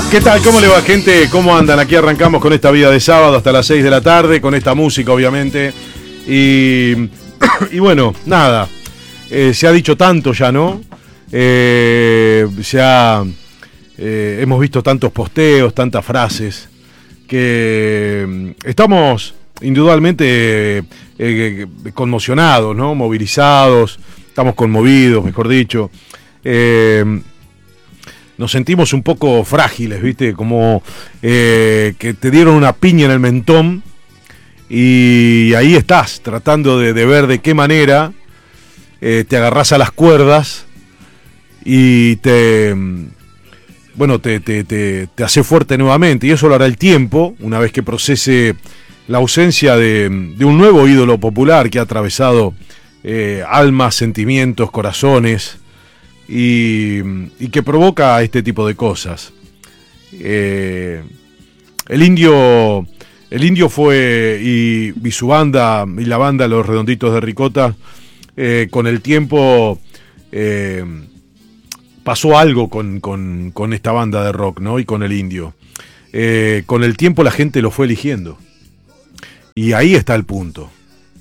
¿Qué tal? ¿Cómo le va, gente? ¿Cómo andan? Aquí arrancamos con esta vida de sábado hasta las 6 de la tarde, con esta música, obviamente. Y bueno, nada. Se ha dicho tanto ya, ¿no? Hemos visto tantos posteos, tantas frases, que estamos indudablemente conmocionados, ¿no? Movilizados, estamos conmovidos, mejor dicho. Nos sentimos un poco frágiles, ¿viste? Como que te dieron una piña en el mentón y ahí estás, tratando de ver de qué manera te agarrás a las cuerdas y te hace fuerte nuevamente. Y eso lo hará el tiempo, una vez que procese la ausencia de un nuevo ídolo popular que ha atravesado almas, sentimientos, corazones, y que provoca este tipo de cosas. El Indio fue, y su banda, y la banda Los Redonditos de Ricota, con el tiempo pasó algo con esta banda de rock, ¿no? Y con el Indio. Con el tiempo la gente lo fue eligiendo. Y ahí está el punto.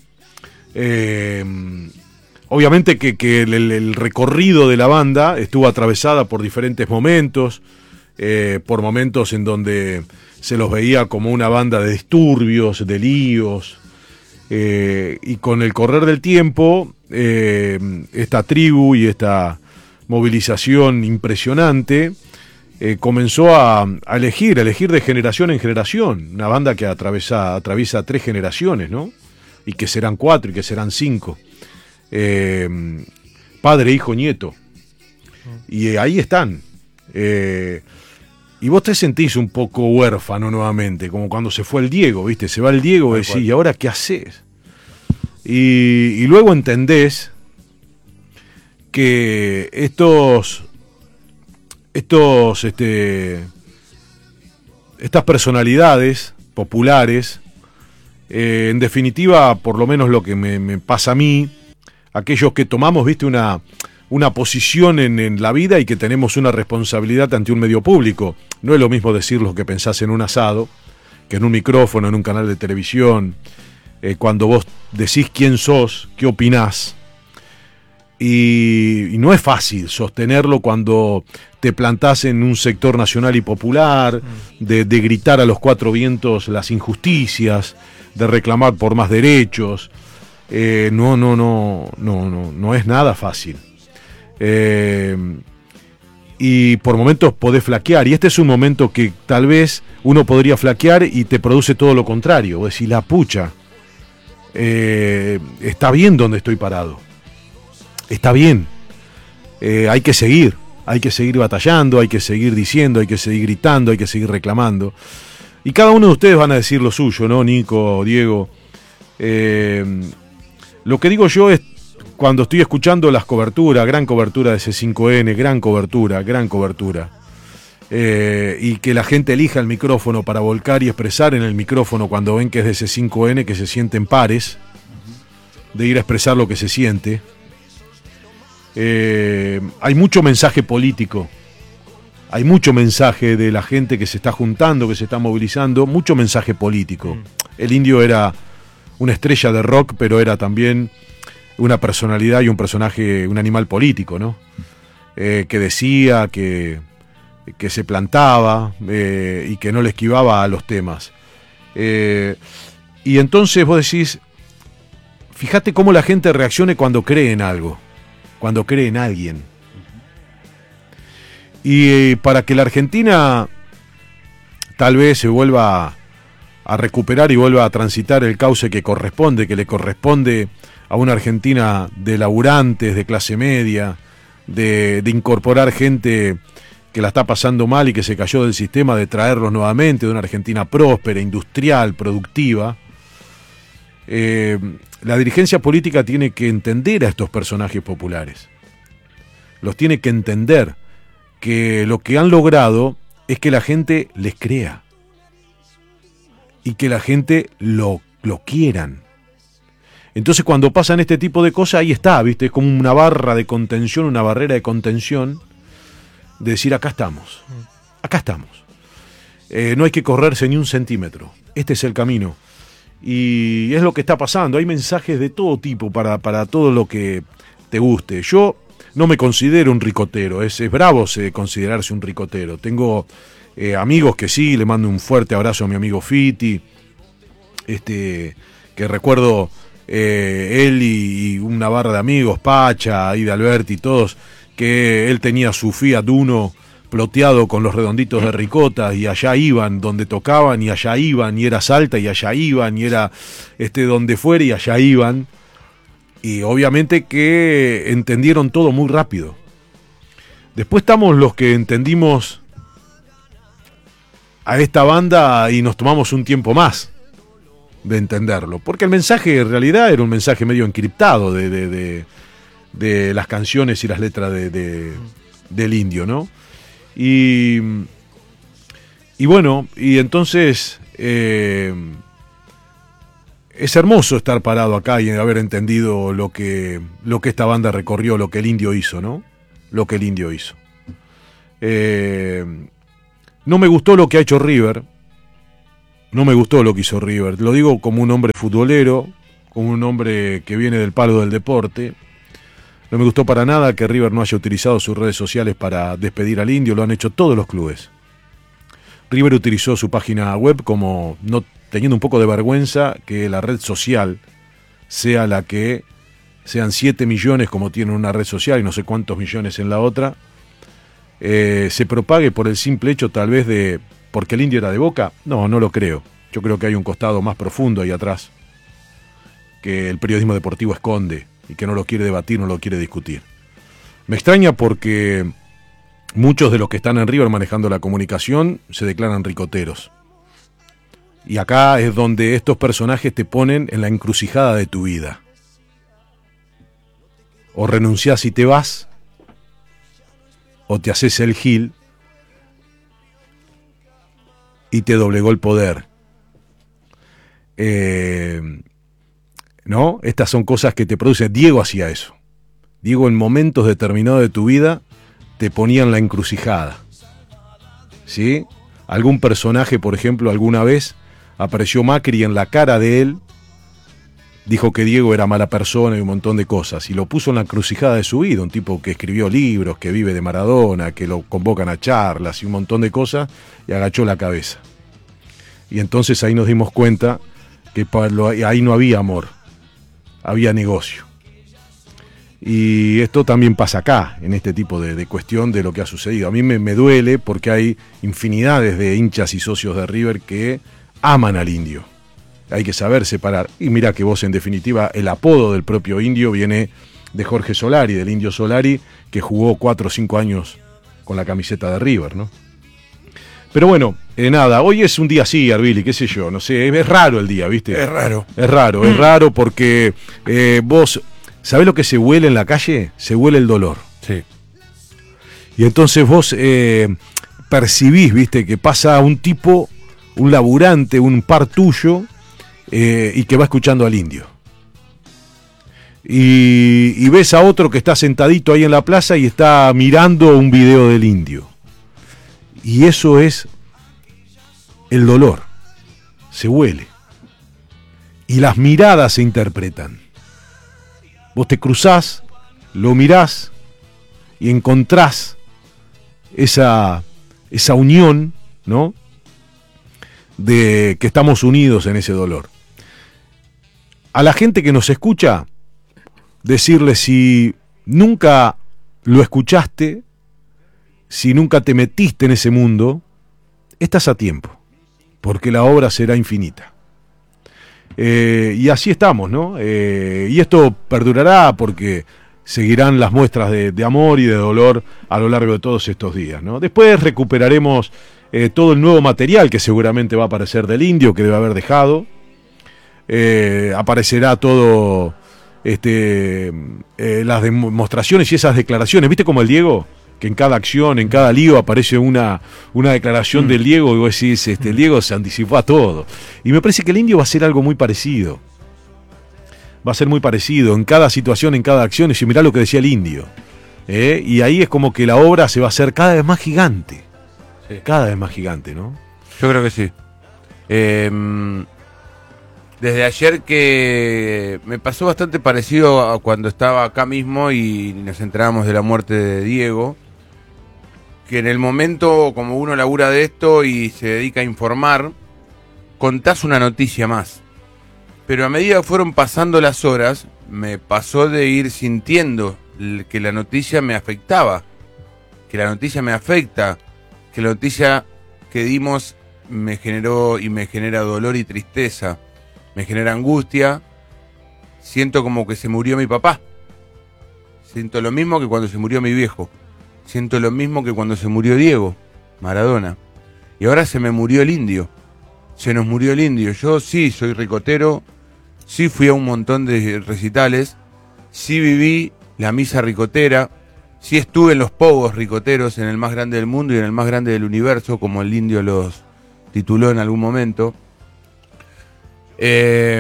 Obviamente que el recorrido de la banda estuvo atravesada por diferentes momentos, por momentos en donde se los veía como una banda de disturbios, de líos, y con el correr del tiempo, esta tribu y esta movilización impresionante comenzó a elegir de generación en generación, una banda que atraviesa 3 generaciones, ¿no? Y que serán 4 y que serán 5. Padre, hijo, nieto. Y ahí están. Y vos te sentís un poco huérfano nuevamente, como cuando se fue el Diego, ¿viste? Se va el Diego y decís, ¿y ahora qué haces? Y luego entendés que estas personalidades populares, en definitiva, por lo menos lo que me pasa a mí, aquellos que tomamos, viste, una posición en la vida y que tenemos una responsabilidad ante un medio público. No es lo mismo decir lo que pensás en un asado que en un micrófono, en un canal de televisión, cuando vos decís quién sos, qué opinás. Y no es fácil sostenerlo cuando te plantás en un sector nacional y popular, de gritar a los 4 vientos las injusticias, de reclamar por más derechos. No es nada fácil. Y por momentos podés flaquear, y este es un momento que tal vez uno podría flaquear y te produce todo lo contrario. Vos decís, la pucha, está bien donde estoy parado, está bien, hay que seguir batallando, hay que seguir diciendo, hay que seguir gritando, hay que seguir reclamando. Y cada uno de ustedes van a decir lo suyo, ¿no? Nico, Diego. Lo que digo yo es, cuando estoy escuchando las coberturas, gran cobertura de C5N, gran cobertura, y que la gente elija el micrófono para volcar y expresar en el micrófono cuando ven que es de C5N, que se sienten pares de ir a expresar lo que se siente. Hay mucho mensaje político, hay mucho mensaje de la gente que se está juntando, que se está movilizando, mucho mensaje político. El Indio era una estrella de rock, pero era también una personalidad y un personaje, un animal político, ¿no? Que decía, que se plantaba y que no le esquivaba a los temas. Y entonces vos decís, fíjate cómo la gente reaccione cuando cree en algo, cuando cree en alguien. Y para que la Argentina tal vez se vuelva a recuperar y vuelva a transitar el cauce que le corresponde a una Argentina de laburantes, de clase media, de incorporar gente que la está pasando mal y que se cayó del sistema, de traerlos nuevamente, de una Argentina próspera, industrial, productiva. La dirigencia política tiene que entender a estos personajes populares. Los tiene que entender que lo que han logrado es que la gente les crea y que la gente lo quieran. Entonces cuando pasan este tipo de cosas, ahí está, ¿viste? Es como una barra de contención, una barrera de contención, de decir acá estamos. no hay que correrse ni un centímetro. Este es el camino. Y es lo que está pasando. Hay mensajes de todo tipo para todo lo que te guste. Yo no me considero un ricotero. Es bravo considerarse un ricotero. Tengo amigos que sí. Le mando un fuerte abrazo a mi amigo Fiti. Que recuerdo él y una barra de amigos, Pacha, Ida Alberti y todos, que él tenía su Fiat Uno ploteado con los redonditos de ricota y allá iban donde tocaban y allá iban y era Salta y allá iban y era donde fuera y allá iban, y obviamente que entendieron todo muy rápido. Después estamos los que entendimos a esta banda y nos tomamos un tiempo más de entenderlo, porque el mensaje en realidad era un mensaje medio encriptado de las canciones y las letras del Indio, ¿no? Y bueno, y entonces es hermoso estar parado acá y haber entendido lo que esta banda recorrió, lo que el Indio hizo, ¿no? Lo que el Indio hizo. No me gustó lo que ha hecho River. No me gustó lo que hizo River. Lo digo como un hombre futbolero, como un hombre que viene del palo del deporte. No me gustó para nada que River no haya utilizado sus redes sociales para despedir al Indio. Lo han hecho todos los clubes. River utilizó su página web como no teniendo un poco de vergüenza que la red social sea la que sean 7 millones como tiene una red social y no sé cuántos millones en la otra, se propague por el simple hecho tal vez de porque el Indio era de Boca. No lo creo. Yo creo que hay un costado más profundo ahí atrás que el periodismo deportivo esconde y que no lo quiere debatir, no lo quiere discutir. Me extraña porque muchos de los que están en River manejando la comunicación se declaran ricoteros. Y acá es donde estos personajes te ponen en la encrucijada de tu vida. O renunciás y te vas, o te haces el gil y te doblegó el poder. ¿No? Estas son cosas que te producen. Diego hacía eso. Diego en momentos determinados de tu vida te ponía en la encrucijada. ¿Sí? Algún personaje, por ejemplo, alguna vez apareció Macri en la cara de él, dijo que Diego era mala persona y un montón de cosas, y lo puso en la encrucijada de su vida, un tipo que escribió libros, que vive de Maradona, que lo convocan a charlas y un montón de cosas, y agachó la cabeza. Y entonces ahí nos dimos cuenta que ahí no había amor, había negocio. Y esto también pasa acá, en este tipo de cuestión de lo que ha sucedido. A mí me duele porque hay infinidades de hinchas y socios de River que aman al Indio. Hay que saber separar. Y mira que vos, en definitiva, el apodo del propio Indio viene de Jorge Solari, del Indio Solari, que jugó 4 o 5 años con la camiseta de River, ¿no? Pero bueno, nada, hoy es un día así, Arbili, qué sé yo, no sé, es raro el día, ¿viste? Es raro. Es raro porque vos, ¿sabés lo que se huele en la calle? Se huele el dolor. Sí. Y entonces vos percibís, ¿viste? Que pasa un tipo, un laburante, un par tuyo, y que va escuchando al Indio. Y ves a otro que está sentadito ahí en la plaza y está mirando un video del Indio. Y eso es el dolor. Se huele. Y las miradas se interpretan. Vos te cruzás, lo mirás y encontrás esa unión, ¿no? De que estamos unidos en ese dolor. A la gente que nos escucha, decirle, si nunca lo escuchaste, si nunca te metiste en ese mundo, estás a tiempo, porque la obra será infinita. Y así estamos, ¿no? Y esto perdurará porque seguirán las muestras de amor y de dolor a lo largo de todos estos días, ¿no? Después recuperaremos todo el nuevo material que seguramente va a aparecer del Indio, que debe haber dejado. Aparecerá todo las demostraciones y esas declaraciones. ¿Viste como el Diego? Que en cada acción, en cada lío aparece una declaración del Diego y vos decís, el Diego se anticipó a todo. Y me parece que el Indio va a ser algo muy parecido. Va a ser muy parecido en cada situación, en cada acción. Y mirá lo que decía el Indio. Y ahí es como que la obra se va a hacer cada vez más gigante. Sí. Cada vez más gigante, ¿no? Yo creo que sí. Desde ayer que me pasó bastante parecido a cuando estaba acá mismo y nos enterábamos de la muerte de Diego, que en el momento, como uno labura de esto y se dedica a informar, contás una noticia más. Pero a medida que fueron pasando las horas, me pasó de ir sintiendo que la noticia me afectaba, que la noticia me afecta, que la noticia que dimos me generó y me genera dolor y tristeza, me genera angustia. Siento como que se murió mi papá. Siento lo mismo que cuando se murió mi viejo. Siento lo mismo que cuando se murió Diego Maradona. Y ahora se me murió el indio. Se nos murió el indio. Yo sí soy ricotero, sí fui a un montón de recitales, sí viví la misa ricotera, sí estuve en los pogos ricoteros, en el más grande del mundo y en el más grande del universo, como el indio los tituló en algún momento. Es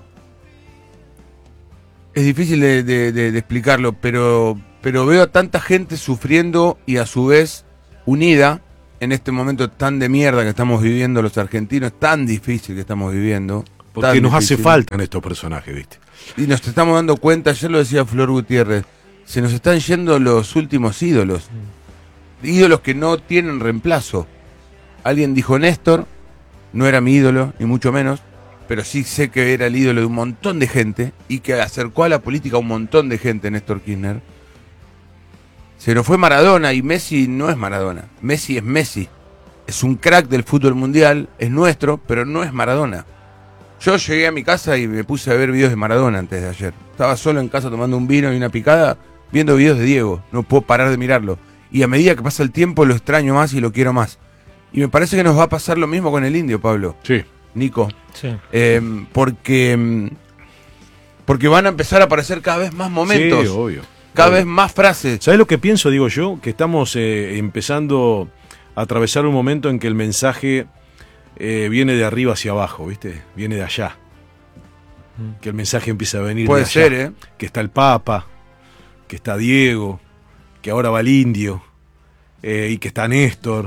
difícil de explicarlo, pero veo a tanta gente sufriendo y a su vez unida en este momento tan de mierda que estamos viviendo los argentinos, tan difícil que estamos viviendo. Porque nos hace falta en estos personajes, ¿viste? Y nos estamos dando cuenta, ayer lo decía Flor Gutiérrez, se nos están yendo los últimos ídolos. Ídolos que no tienen reemplazo. Alguien dijo Néstor, no era mi ídolo, ni mucho menos, pero sí sé que era el ídolo de un montón de gente y que acercó a la política a un montón de gente, Néstor Kirchner. Se nos fue Maradona y Messi no es Maradona. Messi es Messi. Es un crack del fútbol mundial, es nuestro, pero no es Maradona. Yo llegué a mi casa y me puse a ver videos de Maradona antes de ayer. Estaba solo en casa tomando un vino y una picada, viendo videos de Diego. No puedo parar de mirarlo. Y a medida que pasa el tiempo lo extraño más y lo quiero más. Y me parece que nos va a pasar lo mismo con el indio, Pablo. Sí. Nico. Sí. Porque van a empezar a aparecer cada vez más momentos. Sí, obvio. Cada vez más frases. ¿Sabés lo que pienso, digo yo? Que estamos empezando a atravesar un momento en que el mensaje viene de arriba hacia abajo, ¿viste? Viene de allá. Que el mensaje empieza a venir Puede de allá. ser, Que está el Papa, que está Diego, que ahora va el indio, y que está Néstor,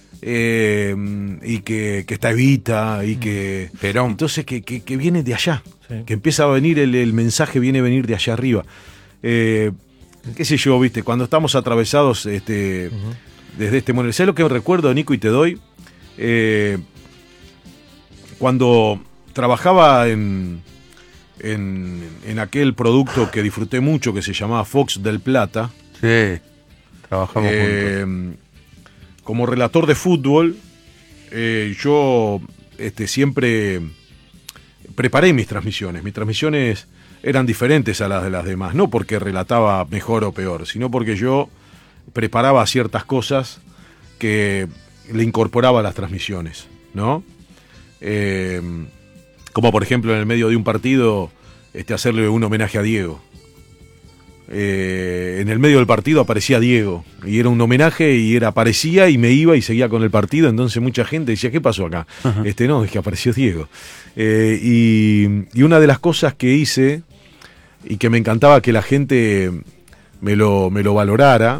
y que está Evita, y que... Perón. Entonces que viene de allá. Sí. Que empieza a venir, el mensaje viene a venir de allá arriba. Qué sé yo, viste, cuando estamos atravesados desde este momento. ¿Sabes lo que recuerdo, Nico, y te doy? Cuando trabajaba en aquel producto que disfruté mucho, que se llamaba Fox del Plata. Sí, trabajamos juntos. Como relator de fútbol, yo siempre preparé mis transmisiones. Mis transmisiones eran diferentes a las de las demás, no porque relataba mejor o peor, sino porque yo preparaba ciertas cosas que le incorporaba a las transmisiones, ¿no? Como por ejemplo en el medio de un partido hacerle un homenaje a Diego. En el medio del partido aparecía Diego y era un homenaje y aparecía y me iba y seguía con el partido. Entonces mucha gente decía, ¿qué pasó acá? No, es que apareció Diego. Y una de las cosas que hice y que me encantaba que la gente me lo valorara,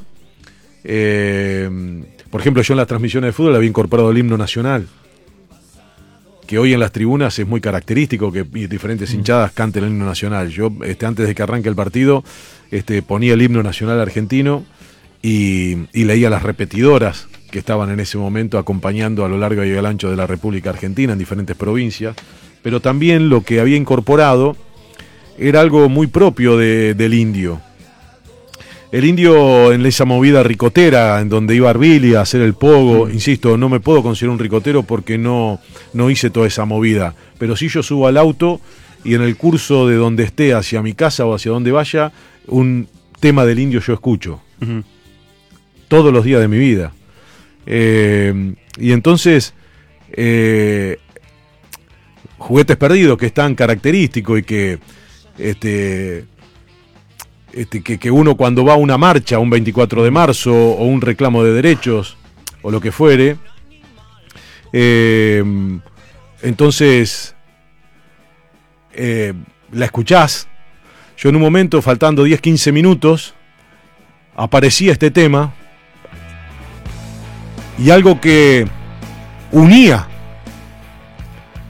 por ejemplo, yo en las transmisiones de fútbol había incorporado el himno nacional, que hoy en las tribunas es muy característico que diferentes hinchadas canten el himno nacional. Yo antes de que arranque el partido ponía el himno nacional argentino y leía las repetidoras que estaban en ese momento acompañando a lo largo y al ancho de la República Argentina en diferentes provincias, pero también lo que había incorporado era algo muy propio del indio. El indio en esa movida ricotera, en donde iba Arvili a hacer el pogo, insisto, no me puedo considerar un ricotero porque no hice toda esa movida, pero sí yo subo al auto y en el curso de donde esté, hacia mi casa o hacia donde vaya, un tema del indio yo escucho. Todos los días de mi vida. Y entonces, Juguetes Perdidos, que es tan característico y que que uno cuando va a una marcha, un 24 de marzo o un reclamo de derechos o lo que fuere, entonces la escuchás. Yo en un momento, faltando 10-15 minutos, aparecía este tema y algo que unía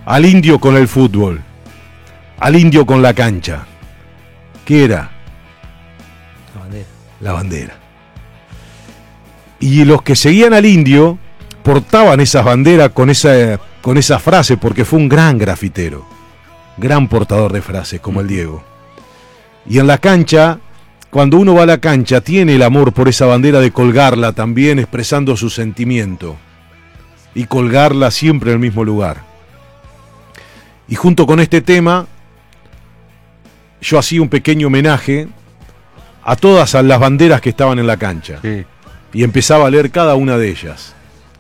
al indio con el fútbol, al indio con la cancha. ¿Qué era? La bandera. La bandera. Y los que seguían al indio portaban esas banderas con esa frase, porque fue un gran grafitero, gran portador de frases como el Diego. Y en la cancha, cuando uno va a la cancha, tiene el amor por esa bandera de colgarla también, expresando su sentimiento, y colgarla siempre en el mismo lugar. Y junto con este tema, yo hacía un pequeño homenaje a todas las banderas que estaban en la cancha. Sí. Y empezaba a leer cada una de ellas.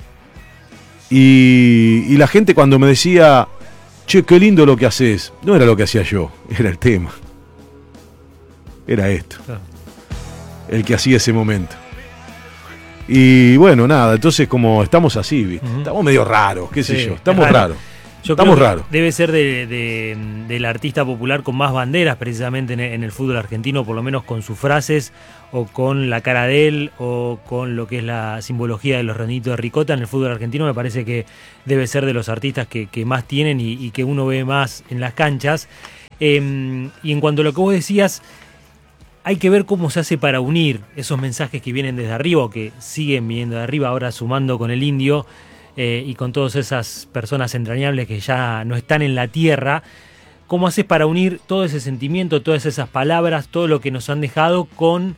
Y la gente cuando me decía, che, qué lindo lo que haces, no era lo que hacía yo, era el tema. Era esto. Claro. El que hacía ese momento. Y bueno, nada, entonces como estamos así, ¿viste? Estamos medio raros, qué sé Sí, yo, estamos raro. raros. Yo Estamos creo que raros. debe ser del artista popular con más banderas precisamente en el fútbol argentino, por lo menos con sus frases o con la cara de él o con lo que es la simbología de los redonditos de ricota en el fútbol argentino. Me parece que debe ser de los artistas que más tienen y que uno ve más en las canchas. Y en cuanto a lo que vos decías, hay que ver cómo se hace para unir esos mensajes que vienen desde arriba o que siguen viniendo de arriba, ahora sumando con el indio. Y con todas esas personas entrañables que ya no están en la tierra, ¿cómo haces para unir todo ese sentimiento, todas esas palabras, todo lo que nos han dejado con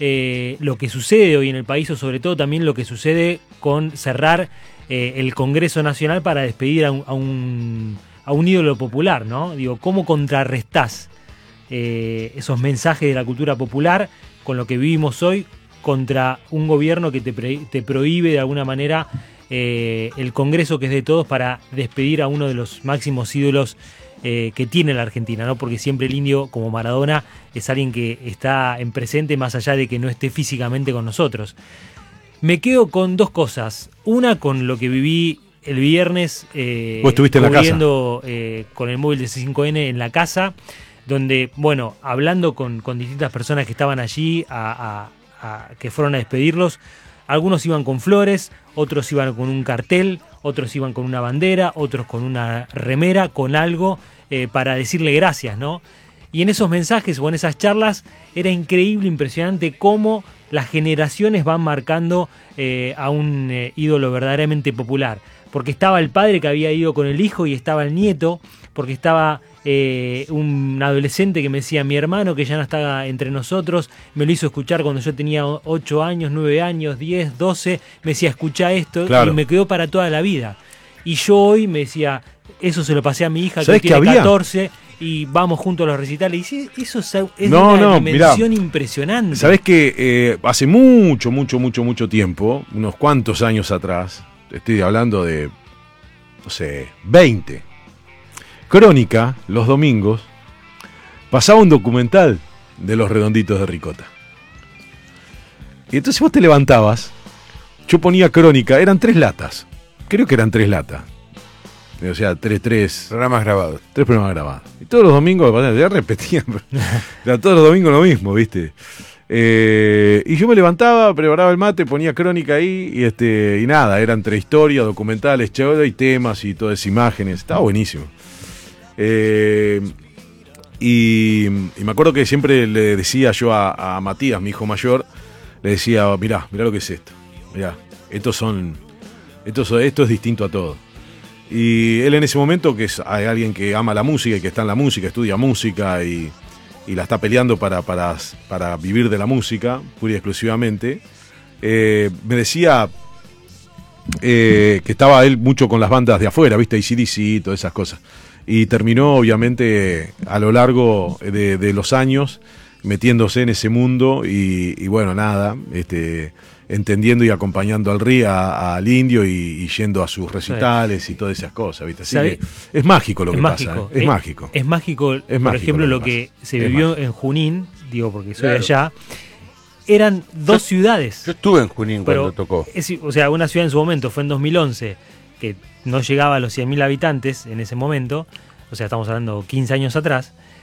lo que sucede hoy en el país, o sobre todo también lo que sucede con cerrar el Congreso Nacional para despedir a un ídolo popular, ¿no? Digo, ¿cómo contrarrestás esos mensajes de la cultura popular con lo que vivimos hoy contra un gobierno que te prohíbe de alguna manera el Congreso, que es de todos, para despedir a uno de los máximos ídolos que tiene la Argentina, ¿no? Porque siempre el indio, como Maradona, es alguien que está en presente más allá de que no esté físicamente con nosotros. Me quedo con dos cosas. Una, con lo que viví el viernes ¿Vos estuviste en la casa? cubriendo con el móvil de C5N en la casa, donde, bueno, hablando con distintas personas que estaban allí, que fueron a despedirlos. Algunos iban con flores, otros iban con un cartel, otros iban con una bandera, otros con una remera, con algo para decirle gracias, ¿no? Y en esos mensajes o en esas charlas era increíble, impresionante cómo las generaciones van marcando a un ídolo verdaderamente popular. Porque estaba el padre que había ido con el hijo y estaba el nieto, porque estaba un adolescente que me decía, mi hermano que ya no está entre nosotros, me lo hizo escuchar cuando yo tenía 8 años, 9 años, 10, 12, me decía, escuchá esto, claro. Y me quedó para toda la vida. Y yo hoy me decía, eso se lo pasé a mi hija que ¿Sabés tiene qué había? 14 y vamos juntos a los recitales. Y sí, eso es No, una no, dimensión mirá, impresionante. ¿sabés que hace mucho tiempo, unos cuantos años atrás, estoy hablando de, no sé, 20, Crónica, los domingos, pasaba un documental de los redonditos de ricota. Y entonces vos te levantabas, yo ponía Crónica, eran 3 latas, creo que eran 3 latas. O sea, tres Programas grabados. programas grabados. Y todos los domingos, ya repetían, era todos los domingos lo mismo, ¿viste? Y yo me levantaba, preparaba el mate, ponía Crónica ahí, y nada, eran entre historias, documentales, chévere, y temas y todas esas imágenes. Estaba buenísimo. Y me acuerdo que siempre le decía yo a Matías, mi hijo mayor, le decía, mirá lo que es esto. Mirá, esto es distinto a todo. Y él en ese momento, que es alguien que ama la música y que está en la música, estudia música y la está peleando para vivir de la música, pura y exclusivamente, me decía que estaba él mucho con las bandas de afuera, ¿viste? AC/DC y todas esas cosas. Y terminó, obviamente, a lo largo de los años, metiéndose en ese mundo y bueno, nada, entendiendo y acompañando al indio y yendo a sus recitales y todas esas cosas, ¿viste? Así que es mágico lo que pasa, ¿eh? Es mágico. Es mágico, por ejemplo, lo que se vivió en Junín, digo porque soy de allá, eran 2 ciudades. Yo estuve en Junín cuando tocó. O sea, una ciudad en su momento, fue en 2011, que no llegaba a los 100.000 habitantes en ese momento, o sea, estamos hablando 15 años atrás,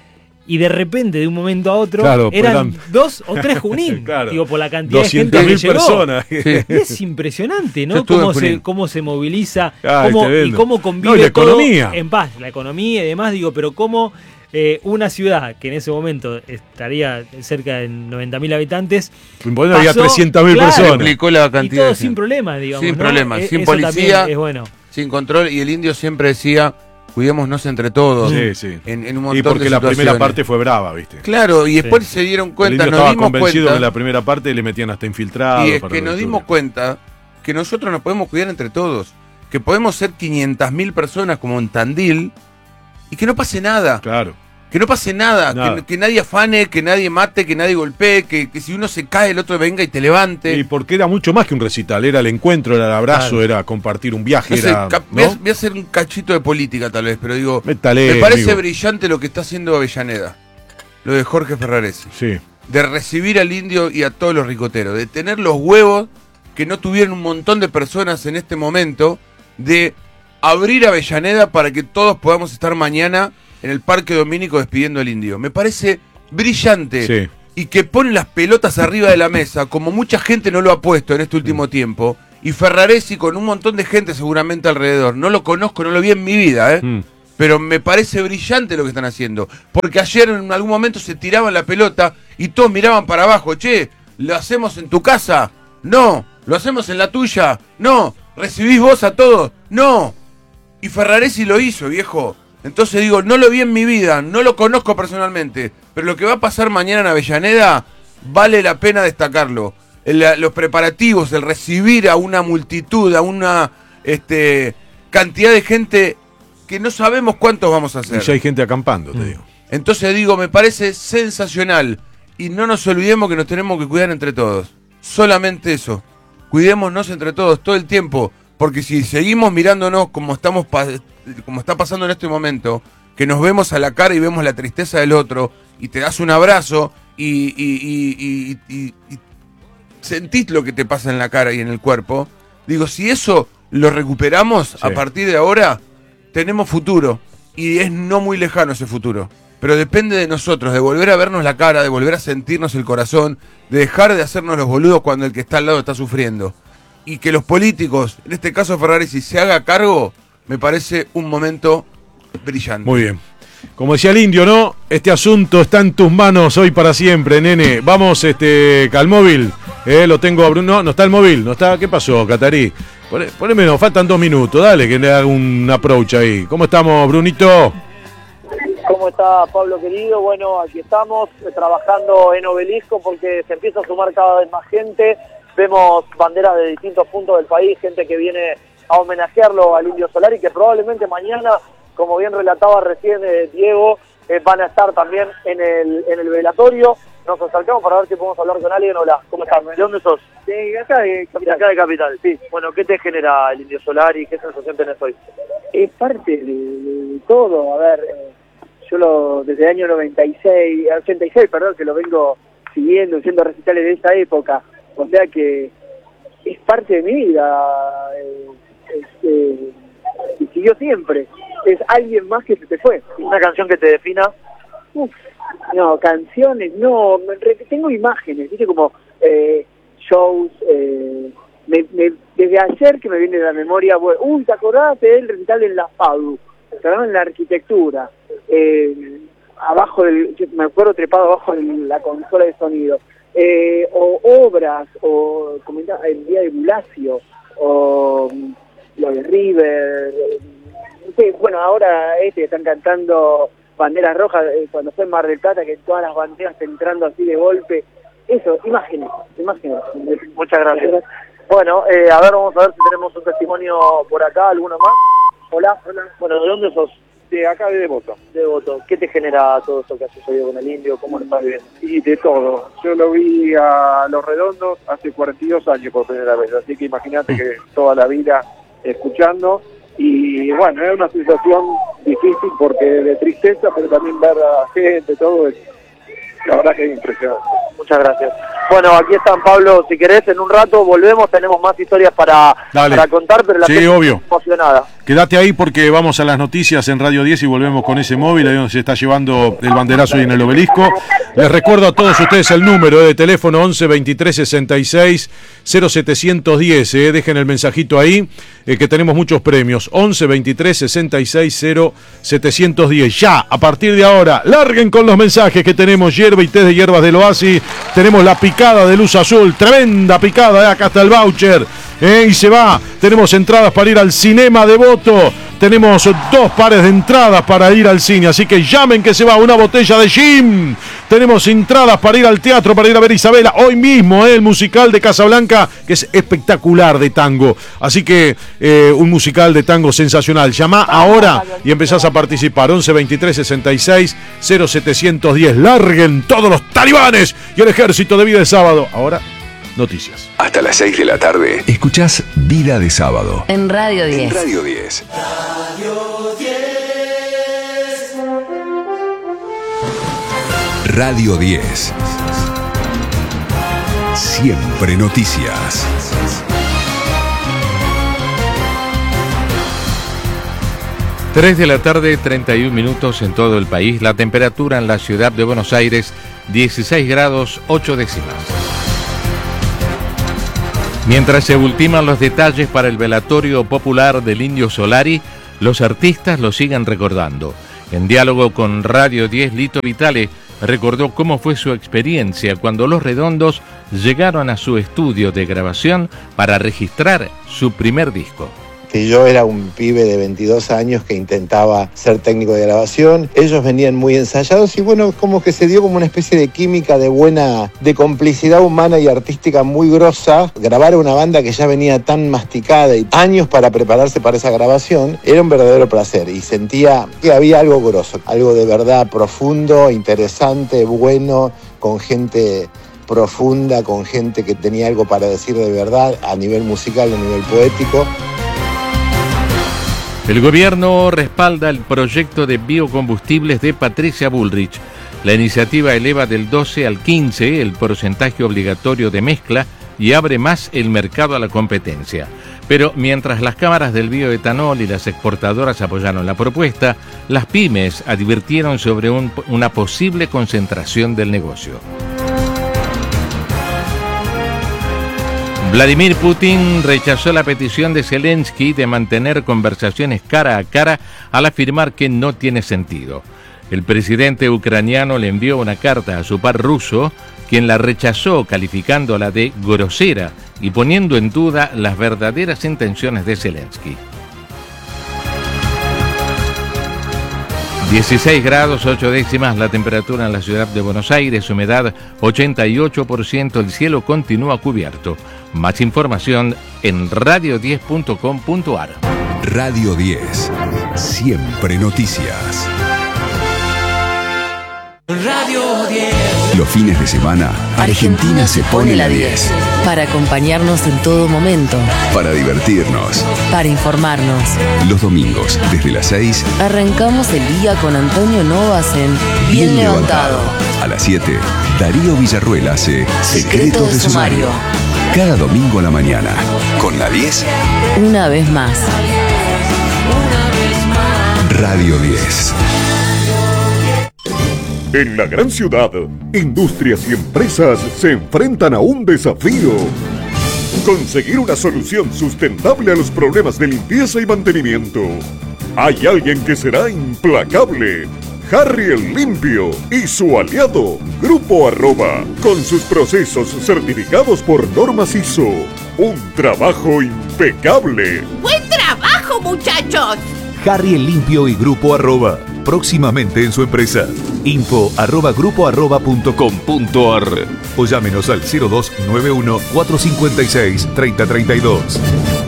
y de repente, de un momento a otro, Claro, eran 2 o 3 Junín. Claro. Digo, por la cantidad de gente que 200.000 llegó. personas. Sí. Y es impresionante, Yo ¿no? estuve en Junín. Cómo se moviliza, Ay, y tremendo. cómo convive No, y la todo economía. en paz. La economía y demás, digo, pero cómo una ciudad que en ese momento estaría cerca de 90.000 habitantes, Bueno, había pasó, 300.000 claro, personas. Explicó la y cantidad todo de sin gente. problemas, digamos. Sin ¿no? problemas, sin Eso policía. también es bueno. Sin control, y el indio siempre decía, cuidémonos entre todos. Sí, sí. En un montón Y porque de la primera situaciones. parte fue brava, ¿viste? Claro, y después se dieron El cuenta, indio nos estaba dimos convencido cuenta, que en la primera parte le metían hasta infiltrados. y es para que la nos lectura. dimos cuenta que nosotros nos podemos cuidar entre todos, que podemos ser 500.000 personas como en Tandil, y que no pase nada. Claro. Que no pase nada, Nada. Que nadie afane, que nadie mate, que nadie golpee, que si uno se cae el otro venga y te levante. Y porque era mucho más que un recital, era el encuentro, era el abrazo, Claro. era compartir un viaje, No sé, era. voy a ¿no? hacer un cachito de política tal vez, pero digo, Métale, me parece amigo. brillante lo que está haciendo Avellaneda, lo de Jorge Ferraresi, Sí. de recibir al indio y a todos los ricoteros, de tener los huevos que no tuvieron un montón de personas en este momento, de abrir Avellaneda para que todos podamos estar mañana en el Parque Domínico despidiendo al indio. Me parece brillante. Sí. Y que pone las pelotas arriba de la mesa, como mucha gente no lo ha puesto en este último tiempo, y Ferraresi con un montón de gente seguramente alrededor. No lo conozco, no lo vi en mi vida, Mm. pero me parece brillante lo que están haciendo. Porque ayer en algún momento se tiraban la pelota y todos miraban para abajo. Che, ¿lo hacemos en tu casa? No. ¿Lo hacemos en la tuya? No. ¿Recibís vos a todos? No. Y Ferraresi lo hizo, viejo. Entonces digo, no lo vi en mi vida, no lo conozco personalmente, pero lo que va a pasar mañana en Avellaneda vale la pena destacarlo. Los preparativos, el recibir a una multitud, a una cantidad de gente que no sabemos cuántos vamos a hacer. Y ya hay gente acampando, te digo. Entonces digo, me parece sensacional. Y no nos olvidemos que nos tenemos que cuidar entre todos. Solamente eso. Cuidémonos entre todos todo el tiempo. Porque si seguimos mirándonos como está pasando en este momento, que nos vemos a la cara y vemos la tristeza del otro, y te das un abrazo y sentís lo que te pasa en la cara y en el cuerpo, digo, si eso lo recuperamos Sí. a partir de ahora, tenemos futuro. Y es no muy lejano ese futuro. Pero depende de nosotros, de volver a vernos la cara, de volver a sentirnos el corazón, de dejar de hacernos los boludos cuando el que está al lado está sufriendo. Y que los políticos, en este caso Ferraresi, se haga cargo, me parece un momento brillante. Muy bien. Como decía el indio, ¿no? Este asunto está en tus manos hoy para siempre, nene. Vamos al móvil. Lo tengo a Bruno. No está el móvil. No está. ¿Qué pasó, Catarí? Poneme, nos faltan 2 minutos. Dale, que le haga un approach ahí. ¿Cómo estamos, Brunito? ¿Cómo está, Pablo querido? Bueno, aquí estamos trabajando en Obelisco porque se empieza a sumar cada vez más gente. Vemos banderas de distintos puntos del país, gente que viene a homenajearlo al Indio Solari, que probablemente mañana, como bien relataba recién Diego, van a estar también en el velatorio. Nos acercamos para ver si podemos hablar con alguien. Hola, ¿cómo estás? ¿De dónde sos? De acá de Capital. De acá de Capital, sí. Bueno, ¿qué te genera el Indio Solari? ¿Qué sensación tenés hoy? Es parte de todo. A ver, desde el año 86, que lo vengo siguiendo, haciendo recitales de esa época. O sea que es parte de mi vida. Y siguió siempre. Es alguien más que se te fue. ¿Una canción que te defina? No, canciones, no. Tengo imágenes, ¿viste? Como shows. Desde ayer que me viene de la memoria, ¿te acordás del recital en la FADU? En la arquitectura. Yo me acuerdo trepado abajo en la consola de sonido. O obras, o comentaba el día de Bulacio, o lo de River. Bueno, ahora están cantando banderas rojas cuando fue en Mar del Plata, que todas las banderas entrando así de golpe. Eso, imágenes. Muchas gracias. Bueno, a ver, vamos a ver si tenemos un testimonio por acá, alguno más. Hola. Bueno, ¿de dónde sos? De acá de Devoto. De Devoto. ¿Qué te genera todo esto que has sucedido con el indio? ¿Cómo lo estás viviendo? Y de todo. Yo lo vi a Los Redondos hace 42 años por primera vez, así que imagínate que toda la vida escuchando. Y bueno, es una sensación difícil porque de tristeza, pero también ver a la gente, todo, la verdad que es impresionante. Muchas gracias. Bueno, aquí están, Pablo, si querés, en un rato volvemos, tenemos más historias para contar, pero la gente obvio. está emocionada. Quédate ahí porque vamos a las noticias en Radio 10 y volvemos con ese móvil, ahí donde se está llevando el banderazo y en el obelisco. Les recuerdo a todos ustedes el número de teléfono 11 23 66 0710, dejen el mensajito ahí, que tenemos muchos premios, 11 23 66 0710. Ya, a partir de ahora, larguen con los mensajes que tenemos, hierba y té de hierbas del Oasis, tenemos la picada de Luz Azul, tremenda picada, acá está el voucher. Y se va, tenemos entradas para ir al Cinema Devoto, tenemos 2 pares de entradas para ir al cine, así que llamen que se va una botella de gin, tenemos entradas para ir al teatro, para ir a ver Isabela, hoy mismo el musical de Casablanca, que es espectacular de tango, así que un musical de tango sensacional, llama ahora y empezás a participar, 11 23 66 0710, larguen todos los talibanes y el ejército de Vida de Sábado, ahora noticias. Hasta las 6 de la tarde, escuchás Vida de Sábado. En Radio 10. En Radio 10. Radio 10. Siempre noticias. Tres de la tarde, 31 minutos en todo el país. La temperatura en la ciudad de Buenos Aires, 16 grados 8 décimas. Mientras se ultiman los detalles para el velatorio popular del Indio Solari, los artistas lo siguen recordando. En diálogo con Radio 10, Lito Vitale recordó cómo fue su experiencia cuando Los Redondos llegaron a su estudio de grabación para registrar su primer disco. Yo era un pibe de 22 años que intentaba ser técnico de grabación. Ellos venían muy ensayados y bueno, como que se dio como una especie de química de complicidad humana y artística muy grosa. Grabar una banda que ya venía tan masticada y años para prepararse para esa grabación, era un verdadero placer y sentía que había algo groso, algo de verdad profundo, interesante, bueno, con gente profunda, con gente que tenía algo para decir de verdad a nivel musical, a nivel poético. El gobierno respalda el proyecto de biocombustibles de Patricia Bullrich. La iniciativa eleva del 12 al 15 el porcentaje obligatorio de mezcla y abre más el mercado a la competencia. Pero mientras las cámaras del bioetanol y las exportadoras apoyaron la propuesta, las pymes advirtieron sobre una posible concentración del negocio. Vladimir Putin rechazó la petición de Zelensky de mantener conversaciones cara a cara al afirmar que no tiene sentido. El presidente ucraniano le envió una carta a su par ruso, quien la rechazó calificándola de grosera y poniendo en duda las verdaderas intenciones de Zelensky. 16 grados 8 décimas la temperatura en la ciudad de Buenos Aires, humedad 88%, el cielo continúa cubierto. Más información en radio10.com.ar. Radio 10, siempre noticias. Radio 10. Los fines de semana, Argentina se pone la 10. Para acompañarnos en todo momento. Para divertirnos. Para informarnos. Los domingos, desde las 6. Arrancamos el día con Antonio Novas en Bien Levantado. A las 7, Darío Villarruel hace Secretos de Sumario. Cada domingo a la mañana, con la 10. Una vez más. Radio 10. En la gran ciudad, industrias y empresas se enfrentan a un desafío. Conseguir una solución sustentable a los problemas de limpieza y mantenimiento. Hay alguien que será implacable. Harry el Limpio y su aliado, Grupo Arroba, con sus procesos certificados por normas ISO. Un trabajo impecable. ¡Buen trabajo, muchachos! Harry el Limpio y Grupo Arroba, próximamente en su empresa. info@grupoarroba.com.ar o llámenos al 0291 456 3032.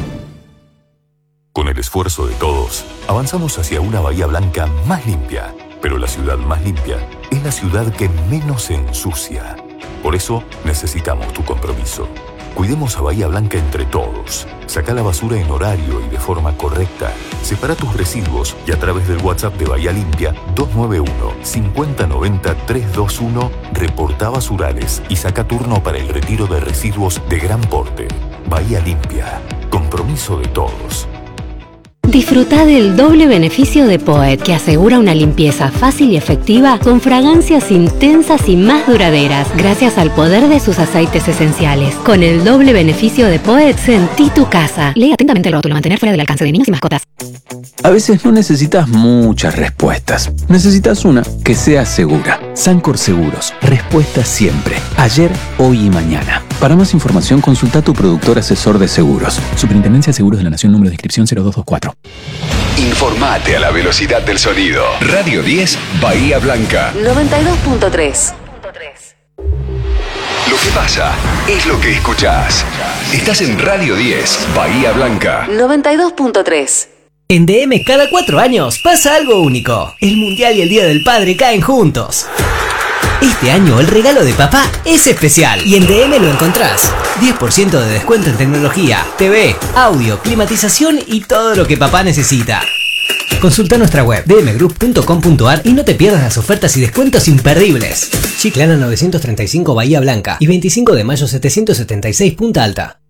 Con el esfuerzo de todos, avanzamos hacia una Bahía Blanca más limpia. Pero la ciudad más limpia es la ciudad que menos se ensucia. Por eso necesitamos tu compromiso. Cuidemos a Bahía Blanca entre todos. Sacá la basura en horario y de forma correcta. Separa tus residuos y a través del WhatsApp de Bahía Limpia 291-5090-321 reportá basurales y saca turno para el retiro de residuos de gran porte. Bahía Limpia. Compromiso de todos. Disfruta del doble beneficio de Poet, que asegura una limpieza fácil y efectiva con fragancias intensas y más duraderas, gracias al poder de sus aceites esenciales. Con el doble beneficio de Poet, sentí tu casa. Lee atentamente el rótulo, mantener fuera del alcance de niños y mascotas. A veces no necesitas muchas respuestas. Necesitas una que sea segura. Sancor Seguros. Respuesta siempre. Ayer, hoy y mañana. Para más información, consulta a tu productor asesor de seguros. Superintendencia de Seguros de la Nación, número de inscripción 0224. Informate a la velocidad del sonido. Radio 10, Bahía Blanca. 92.3. Lo que pasa es lo que escuchás. Estás en Radio 10, Bahía Blanca. 92.3. En DM cada 4 años pasa algo único. El Mundial y el Día del Padre caen juntos. Este año el regalo de papá es especial y en DM lo encontrás. 10% de descuento en tecnología, TV, audio, climatización y todo lo que papá necesita. Consulta nuestra web dmgroup.com.ar y no te pierdas las ofertas y descuentos imperdibles. Chiclana 935 Bahía Blanca y 25 de mayo 776 Punta Alta.